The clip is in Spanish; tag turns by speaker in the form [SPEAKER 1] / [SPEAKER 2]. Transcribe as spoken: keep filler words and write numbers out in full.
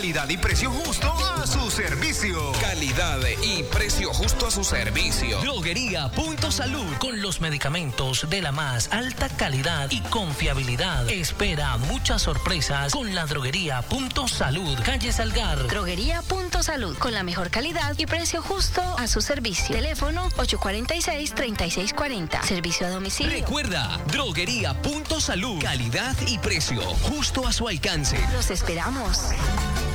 [SPEAKER 1] Calidad y precio justo a su servicio.
[SPEAKER 2] Calidad y precio justo a su servicio.
[SPEAKER 3] Droguería Punto Salud. Con los medicamentos de la más alta calidad y confiabilidad. Espera muchas sorpresas con la Droguería Punto Salud. Calle Salgar.
[SPEAKER 4] Droguería Punto Salud. Con la mejor calidad y precio justo a su servicio. Teléfono ocho cuatro seis, tres seis cuatro cero. Servicio a domicilio.
[SPEAKER 3] Recuerda, Droguería Punto Salud. Calidad y precio justo a su alcance.
[SPEAKER 4] Los esperamos.